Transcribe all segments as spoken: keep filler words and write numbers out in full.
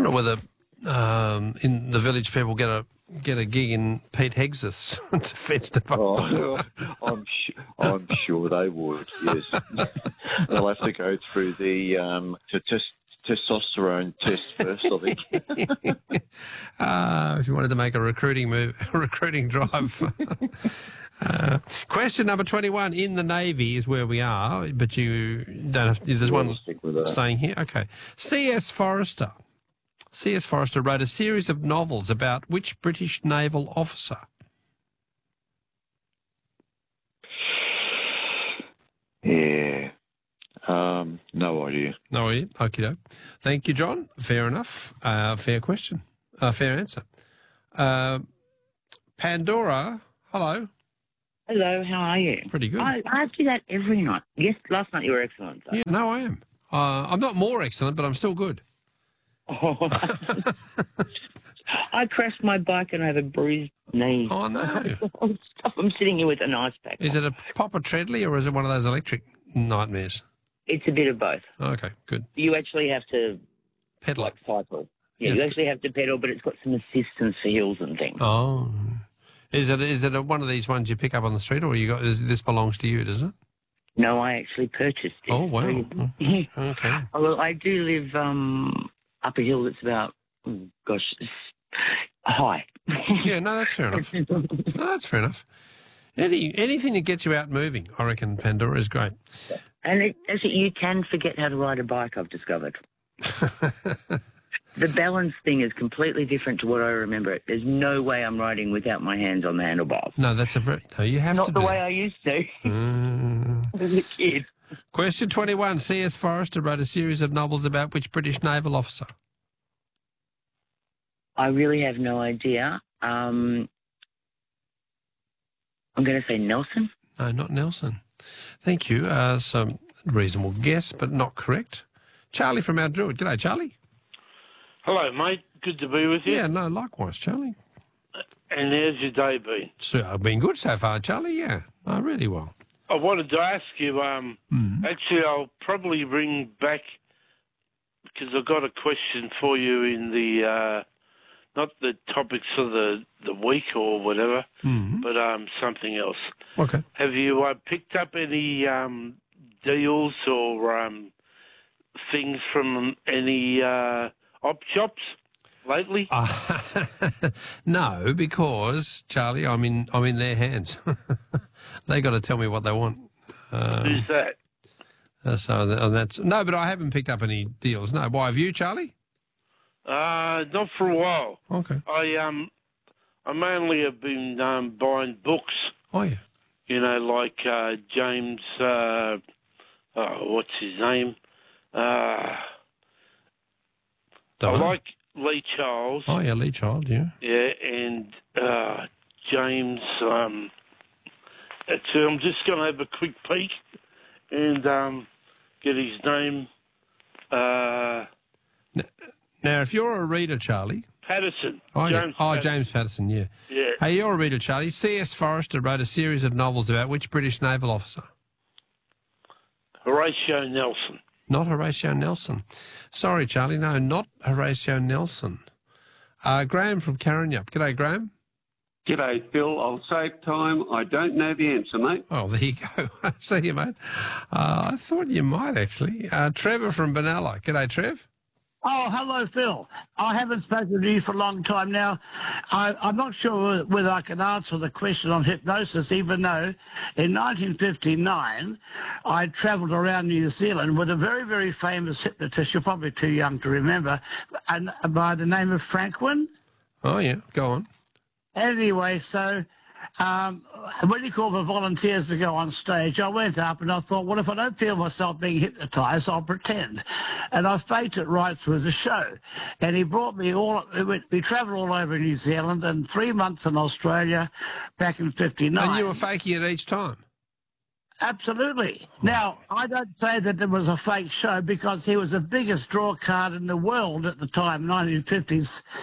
don't know whether um, in the village people get a get a gig in Pete Hegseth's defence department. Oh, I'm, su- I'm sure they would, yes. They'll have to go through the um, to test, testosterone test first, I think. uh, if you wanted to make a recruiting move, a recruiting drive. uh, question number twenty-one. In the Navy is where we are, but you don't have to, there's We'll one stick with that. staying here. Okay. C S Forrester. C S Forrester wrote a series of novels about which British naval officer? Yeah. Um, no idea. No idea. Okie doke. Thank you, John. Fair enough. Uh, fair question. Uh, fair answer. Uh, Pandora, hello. Hello, how are you? Pretty good. I, I do that every night. Yes, last night you were excellent. So. Yeah, no, I am. Uh, I'm not more excellent, but I'm still good. Oh. I crashed my bike and I have a bruised knee. Oh, no. I'm sitting here with an ice pack. Is it a Popper Treadly or is it one of those electric nightmares? It's a bit of both. Okay, good. You actually have to Pedal like it. cycle. Yeah, Yes. you actually have to pedal, but it's got some assistance for hills and things. Oh. Is it is it a, one of these ones you pick up on the street or you got is, this belongs to you, does it? No, I actually purchased it. Oh, wow. Okay. Oh, well, I do live um, up a hill that's about, oh, gosh, it's high. Yeah, no, that's fair enough. No, that's fair enough. Any Anything that gets you out moving, I reckon Pandora is great. And it, actually, you can forget how to ride a bike, I've discovered. The balance thing is completely different to what I remember it. There's no way I'm riding without my hands on the handlebars. No, that's a very... No, you have Not to the do way that. I used to Mm. as a kid. Question twenty-one. C S Forrester wrote a series of novels about which British naval officer? I really have no idea. Um, I'm going to say Nelson. No, not Nelson. Thank you. Uh, some reasonable guess, but not correct. Charlie from Mount Druitt. G'day, Charlie. Hello, mate. Good to be with you. Yeah, no, likewise, Charlie. And how's your day been? So, I've been good so far, Charlie, yeah. Oh, really well. I wanted to ask you, um, Mm. actually, I'll probably ring back because I've got a question for you in the, uh, not the topics of the, the week or whatever, Mm. but um, something else. Okay. Have you uh, picked up any um, deals or um, things from any uh, op shops lately? Uh, no, because, Charlie, I'm in I'm in their hands. They got to tell me what they want. Um, Who's that? uh, so th- and that's no, but I haven't picked up any deals. No, why have you, Charlie? Uh, not for a while. Okay. I um, I mainly have been um, buying books. Oh yeah. You know, like uh, James. Uh, oh, what's his name? Uh, Don't I know. like Lee Charles. Oh yeah, Lee Child. Yeah. Yeah, and uh, James. Um, actually, I'm just going to have a quick peek and um, get his name. Uh, Now, if you're a reader, Charlie. Patterson. Oh, yeah. James oh Patterson. James Patterson. Yeah. Yeah. Hey, you're a reader, Charlie. C S Forrester wrote a series of novels about which British naval officer? Horatio Nelson. Not Horatio Nelson. Sorry, Charlie. No, not Horatio Nelson. Uh, Graham from Karrinyup. G'day, Graham. G'day, Phil. I'll save time. I don't know the answer, mate. Oh, there you go. See you, mate. Uh, I thought you might, actually. Uh, Trevor from Benalla. G'day, Trev. Oh, hello, Phil. I haven't spoken to you for a long time now. I, I'm not sure whether I can answer the question on hypnosis, even though in nineteen fifty-nine I travelled around New Zealand with a very, very famous hypnotist, you're probably too young to remember, and by the name of Franklin. Oh, yeah. Go on. Anyway, so um, when he called for volunteers to go on stage, I went up and I thought, well, if I don't feel myself being hypnotised, I'll pretend. And I faked it right through the show. And he brought me all, we, we travelled all over New Zealand and three months in Australia back in fifty-nine. And you were faking it each time? Absolutely. Now, I don't say that it was a fake show because he was the biggest draw card in the world at the time, nineteen fifties.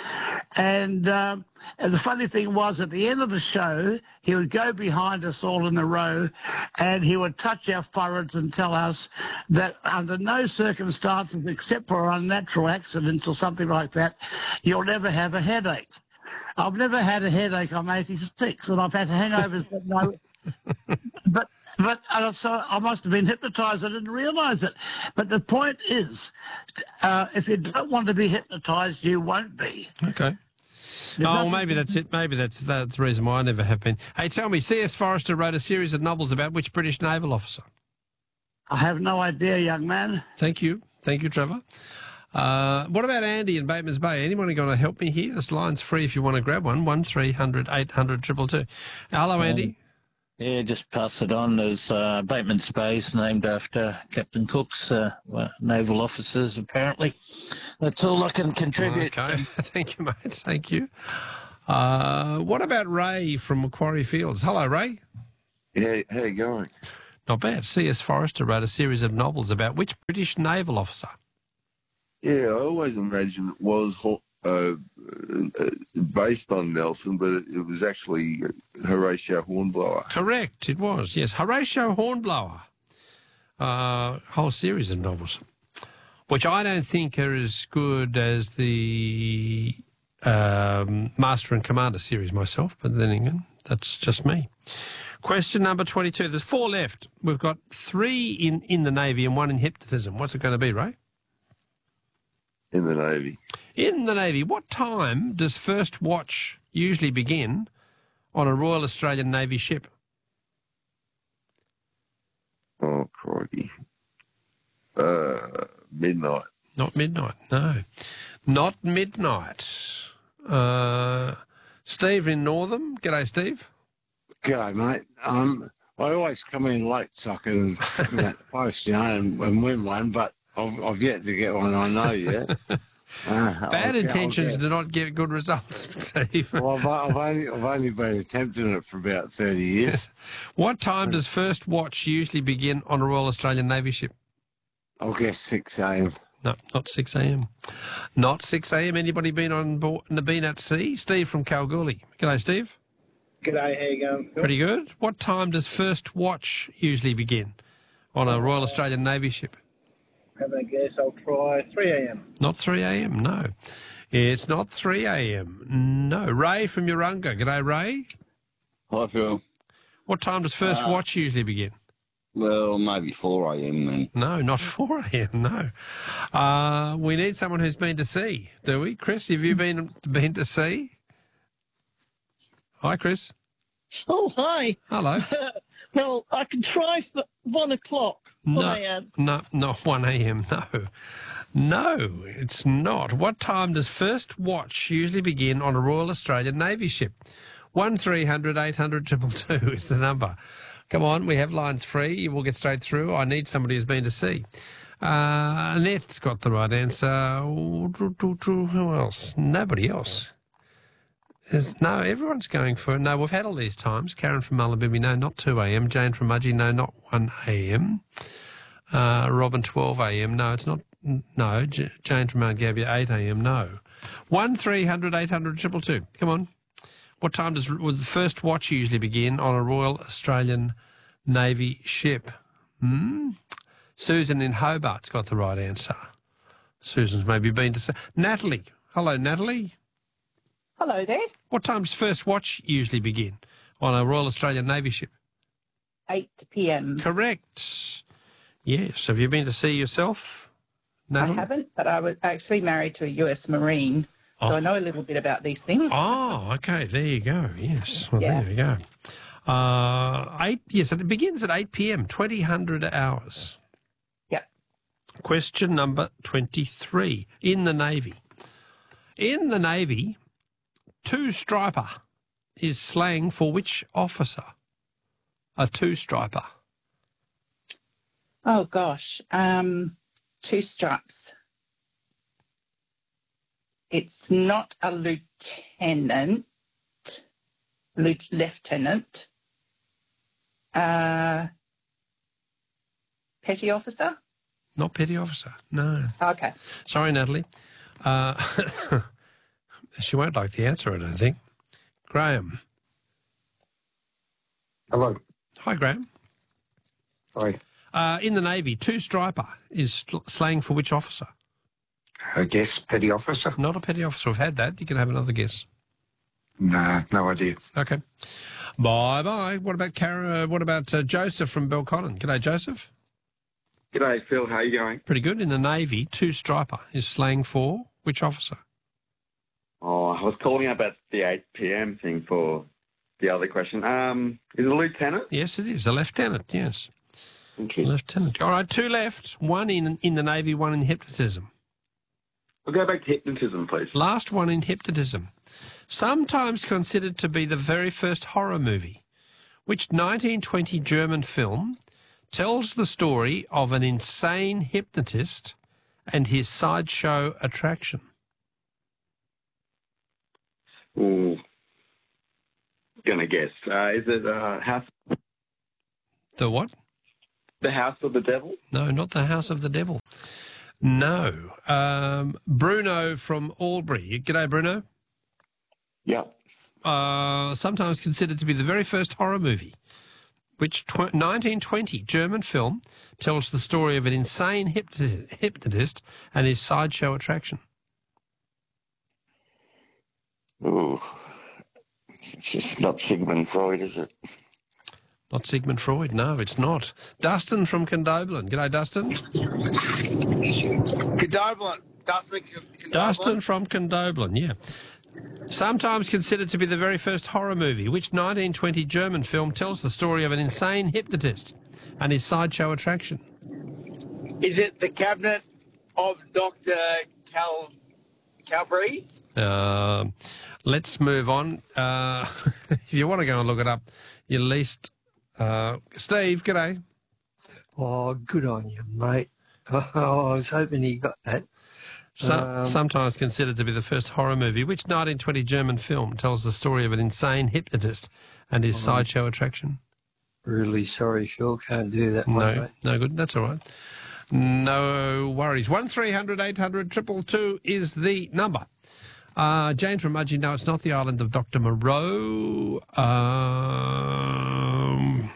And, um, and the funny thing was, at the end of the show, he would go behind us all in a row and he would touch our foreheads and tell us that under no circumstances, except for unnatural accidents or something like that, you'll never have a headache. I've never had a headache. I'm eighty-six and I've had hangovers, but no. But but uh, so I must have been hypnotised. I didn't realise it. But the point is, uh, if you don't want to be hypnotised, you won't be. Okay. Oh, well, maybe that's it. Maybe that's that's the reason why I never have been. Hey, tell me, C S Forrester wrote a series of novels about which British naval officer? I have no idea, young man. Thank you. Thank you, Trevor. Uh, what about Andy in Bateman's Bay? Anyone going to help me here? This line's free if you want to grab one. one three hundred eight hundred two two two. Hello, Andy. Um, yeah, just pass it on. There's uh, Bateman's Bay is named after Captain Cook's uh, well, naval officers, apparently. That's all I can contribute. Okay. Thank you, mate. Thank you. Uh, what about Ray from Macquarie Fields? Hello, Ray. Yeah, how you going? Not bad. C S Forrester wrote a series of novels about which British naval officer? Yeah, I always imagined it was uh, uh, based on Nelson, but it, it was actually Horatio Hornblower. Correct, it was, yes. Horatio Hornblower. Uh, whole series of novels, which I don't think are as good as the um, Master and Commander series myself, but then again, that's just me. Question number twenty-two. There's four left. We've got three in, in the Navy and one in hypnotism. What's it going to be, Ray? In the Navy. In the Navy. What time does first watch usually begin on a Royal Australian Navy ship? Oh, crikey. Uh, midnight. Not midnight, no. Not midnight. Uh, Steve in Northam. G'day, Steve. G'day, mate. Um, I always come in late so I can come out the post, you know, and, and win one, but I've, I've yet to get one, I know yet. Uh, Bad I'll, intentions I'll do not get good results, Steve. Well, I've, I've, only, I've only been attempting it for about thirty years. What time does first watch usually begin on a Royal Australian Navy ship? I'll guess six a m. No, not six a m. Not six a m. Anybody been on board, been at sea? Steve from Kalgoorlie. G'day, Steve. G'day, how you going, Phil? Pretty good. What time does first watch usually begin on a Royal Australian Navy ship? Having a guess, I'll try three a m. Not three a m, no. It's not three a m. No. Ray from Urunga. G'day, Ray. Hi, Phil. What time does first Uh, watch usually begin? Well, maybe four a m then. No, not four a m, no. Uh, we need someone who's been to sea, do we? Chris, have you been been to sea? Hi, Chris. Oh, hi. Hello. Well, I can try for one o'clock. No, one a m. no, not one a m, no. No, it's not. What time does first watch usually begin on a Royal Australian Navy ship? one three hundred eight hundred two two two is the number. Come on, we have lines free. We'll get straight through. I need somebody who's been to sea. Uh, Annette's got the right answer. Who else? Nobody else. There's, no, everyone's going for it. No, we've had all these times. Karen from Mullumbimby, no, not two a m. Jane from Mudgee, no, not one a m. Uh, Robin, twelve a m. No, it's not. No, J- Jane from Mount Gambier, eight a m. No. one three hundred eight hundred two two two. Come on. What time does would the first watch usually begin on a Royal Australian Navy ship? Hmm? Susan in Hobart's got the right answer. Susan's maybe been to... Natalie. Hello, Natalie. Hello there. What time does first watch usually begin on a Royal Australian Navy ship? eight p m. Correct. Yes. Have you been to sea yourself, Natalie? I haven't, but I was actually married to a U S Marine, so Oh. I know a little bit about these things. Oh, okay. There you go. Yes. Well, Yeah. there you go. Uh, eight. Yes, it begins at eight p m. twenty hundred hours. Yep. Question number twenty-three. In the Navy. In the Navy, two-striper is slang for which officer? A two-striper. Oh, gosh. Um, two stripes. It's not a lieutenant, lieu- lieutenant, uh, petty officer? Not petty officer. No. Okay. Sorry, Natalie. Uh, She won't like the answer, I don't think. Graham. Hello. Hi, Graham. Hi. Uh, in the Navy, two-striper is sl- slang for which officer? I guess petty officer? Not a petty officer. We've had that. You can have another guess. Nah, no idea. Okay. Bye-bye. What about Cara, uh, what about uh, Joseph from Belconnen? G'day, Joseph. G'day, Phil. How you going? Pretty good. In the Navy, two-striper is slang for which officer? Oh, I was calling about the eight p m thing for the other question. Um, is it a lieutenant? Yes, it is. A lieutenant, yes. Okay. Lieutenant. All right, two left. One in in the Navy, one in hypnotism. We'll go back to hypnotism, please. Last one in hypnotism. Sometimes considered to be the very first horror movie, which nineteen twenty German film tells the story of an insane hypnotist and his sideshow attraction. Ooh. Gonna guess. Uh, is it uh, House? The what? The House of the Devil? No, not the House of the Devil. No. Um, Bruno from Albury. G'day, Bruno. Yeah. Uh, sometimes considered to be the very first horror movie, which tw- nineteen twenty German film tells the story of an insane hypnotist, hypnotist and his sideshow attraction. Ooh. It's just not Sigmund Freud, is it? Not Sigmund Freud, no, it's not. Dustin from Condobolin. G'day, Dustin. Condobolin. Dustin, Condobolin. Dustin from Condobolin, yeah. Sometimes considered to be the very first horror movie, which nineteen twenty German film tells the story of an insane hypnotist and his sideshow attraction. Is it the cabinet of Doctor Cal Calbury? Uh, let's move on. Uh, if you want to go and look it up, you least... Uh, Steve, g'day. Oh, good on you, mate. Oh, I was hoping he got that. So, Um, sometimes considered to be the first horror movie, which nineteen twenty German film tells the story of an insane hypnotist and his Oh. sideshow attraction. Really sorry, Phil. Can't do that one, No, mate. no good. That's all right. No worries. One three hundred eight hundred triple two is the number. Uh, Jane from Mudgee, no, it's not the island of Doctor Moreau. Um,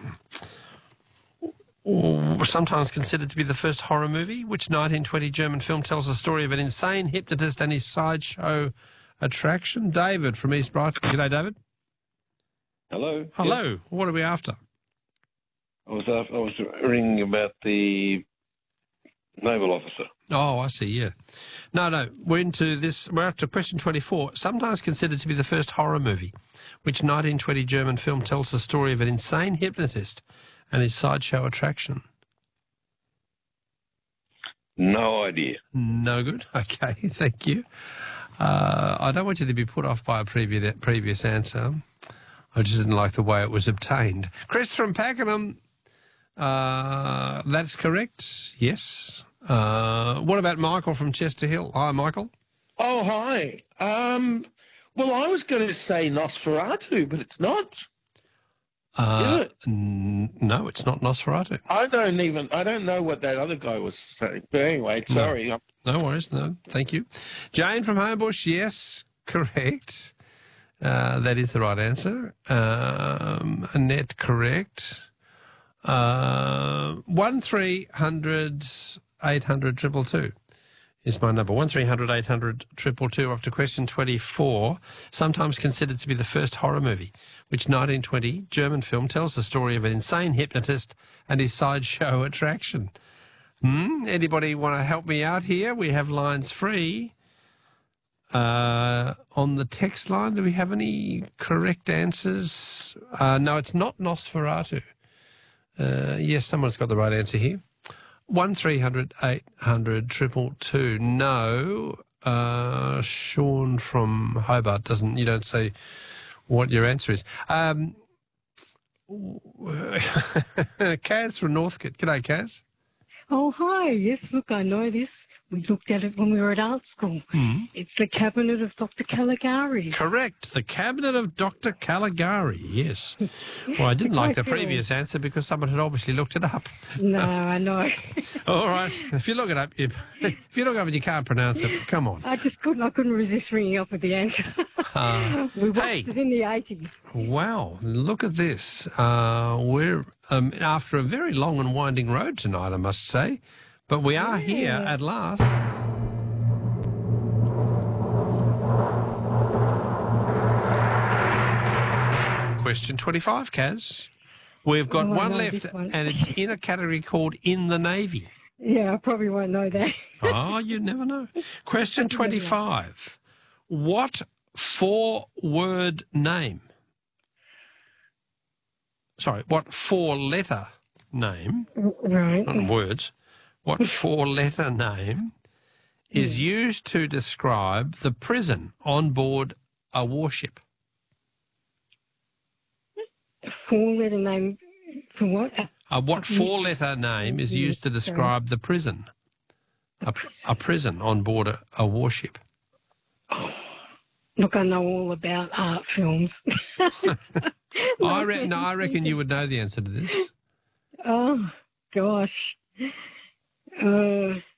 or sometimes considered to be the first horror movie, which nineteen twenty German film tells the story of an insane hypnotist and his sideshow attraction. David from East Brighton. G'day, David. Hello. Hello. Yeah. What are we after? I was after, I was ringing about the naval officer. Oh, I see, yeah. No, no, we're into this, we're up to question twenty-four. Sometimes considered to be the first horror movie, which nineteen twenty German film tells the story of an insane hypnotist and his sideshow attraction. No idea. No good? Okay, thank you. Uh, I don't want you to be put off by a previous, previous answer. I just didn't like the way it was obtained. Chris from Pakenham, uh, that's correct, yes. Uh, what about Michael from Chester Hill? Hi, Michael. Oh, hi. Um, well, I was going to say Nosferatu, but it's not. Uh, n- no, it's not Nosferatu. I don't even, I don't know what that other guy was saying. But anyway, sorry. No, no worries, no, thank you. Jane from Homebush, yes, correct. Uh, that is the right answer. Um, Annette, correct. Uh, one three hundred eight hundred triple two is my number. One three hundred eight hundred triple two. Up to question twenty-four. Sometimes considered to be the first horror movie, which nineteen twenty German film tells the story of an insane hypnotist and his sideshow attraction. Hmm? Anybody want to help me out here? We have lines free. Uh, on the text line, do we have any correct answers? Uh, no, it's not Nosferatu. Uh, yes, someone's got the right answer here. One three hundred eight hundred triple two. No, uh, Sean from Hobart doesn't. You don't say what your answer is. Um, Kaz from Northcote. G'day, Kaz. Oh, hi. Yes, look, I know this. We looked at it when we were at art school. Hmm. It's the cabinet of Doctor Caligari. Correct. The cabinet of Doctor Caligari, yes. Well, I didn't like the previous answer because someone had obviously looked it up. No, I know. All right. If you look it up, if, if you look it up and you can't pronounce it, come on. I just couldn't, I couldn't resist ringing up with the answer. Uh, we watched hey. it in the eighties. Wow, look at this. Uh, we're um, after a very long and winding road tonight, I must say. But we are Yeah. here at last. Question twenty-five, Kaz. We've got Oh, I one know left, this one. and it's in a category called In the Navy. Yeah, I probably won't know that. Oh, you never know. Question twenty-five. What four-word name? Sorry, what four-letter name? Right. Not words. What four-letter name is used to describe the prison on board a warship? Four-letter name for what? A, Uh, what four-letter name is used to describe the prison? A, a prison on board a, a warship. Look, I know all about art films. I, re- no, I reckon you would know the answer to this. Oh, gosh. Uh,